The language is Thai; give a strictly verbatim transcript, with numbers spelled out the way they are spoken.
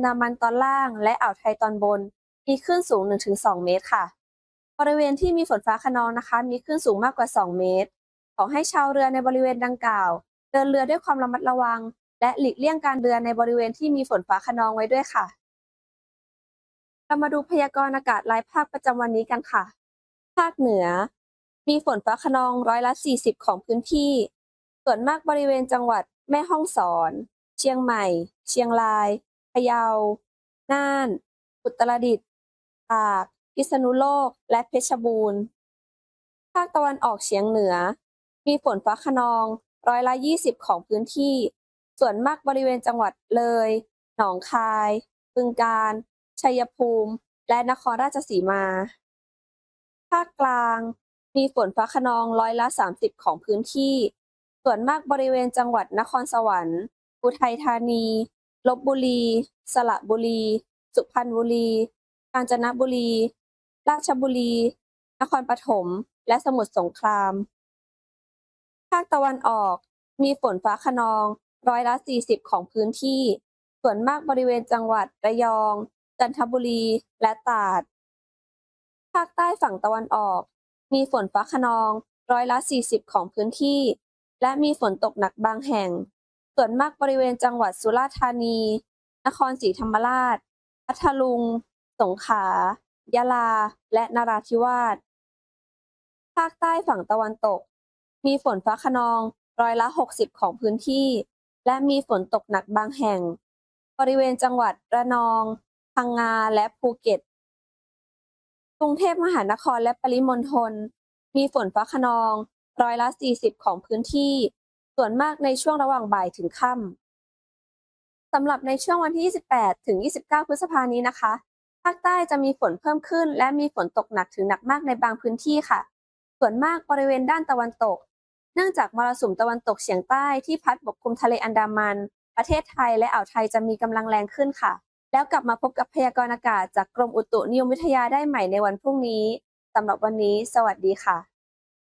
ดามันตอนล่างและอ่าวไทยตอนบนมีคลื่นสูง หนึ่งถึงสอง เมตรค่ะบริเวณที่มีฝนฟ้าคะนองนะคะมีคลื่นสูงมากกว่าสองเมตรขอให้ชาวเรือในบริเวณดังกล่าวเดินเรือด้วยความระมัดระวังและหลีกเลี่ยงการเรือในบริเวณที่มีฝนฟ้าคะนองไว้ด้วยค่ะเรามาดูพยากรณ์อากาศรายภาคประจำวันนี้กันค่ะภาคเหนือมีฝนฟ้าคะนองร้อยละสี่สิบของพื้นที่ส่วนมากบริเวณจังหวัดแม่ฮ่องสอนเชียงใหม่เชียงรายพะเยาน่านอุตรดิตถ์ตากพิษณุโลกและเพชรบูรณ์ภาคตะวันออกเฉียงเหนือมีฝนฟ้าคะนองร้อยละยี่สิบของพื้นที่ส่วนมากบริเวณจังหวัดเลยหนองคายบึงกาฬชัยภูมิและนครราชสีมาภาคกลางมีฝนฟ้าคะนองร้อยละสามสิบของพื้นที่ส่วนมากบริเวณจังหวัดนครสวรรค์อุทัยธานีลพบุรีสระบุรีสุพรรณบุรีกาญจนบุรีราชบุรีนครปฐมและสมุทรสงครามภาคตะวันออกมีฝนฟ้าคะนองร้อยละสี่สิบของพื้นที่ส่วนมากบริเวณจังหวัดระยองจันทบุรีและตราดภาคใต้ฝั่งตะวันออกมีฝนฟ้าคะนองร้อยละสี่สิบของพื้นที่และมีฝนตกหนักบางแห่งส่วนมากบริเวณจังหวัดสุราษฎร์ธานีนครศรีธรรมราชพัทลุงสงขลายะลาและนราธิวาสภาคใต้ฝั่งตะวันตกมีฝนฟ้าคะนองร้อยละหกสิบของพื้นที่และมีฝนตกหนักบางแห่งบริเวณจังหวัดระนองพังงาและภูเก็ตกรุงเทพมหานครและปริมณฑลมีฝนฟ้าคะนองร้อยละสี่สิบของพื้นที่ส่วนมากในช่วงระหว่างบ่ายถึงค่ำสำหรับในช่วงวันที่ยี่สิบแปดถึงยี่สิบเก้าพฤษภาคมนี้นะคะภาคใต้จะมีฝนเพิ่มขึ้นและมีฝนตกหนักถึงหนักมากในบางพื้นที่ค่ะส่วนมากบริเวณด้านตะวันตกเนื่องจากมรสุมตะวันตกเฉียงใต้ที่พัดปกคลุมทะเลอันดามันประเทศไทยและอ่าวไทยจะมีกำลังแรงขึ้นค่ะแล้วกลับมาพบกับพยากรณ์อากาศจากกรมอุตุนิยมวิทยาได้ใหม่ในวันพรุ่งนี้สำหรับวันนี้สวัสดีค่ะ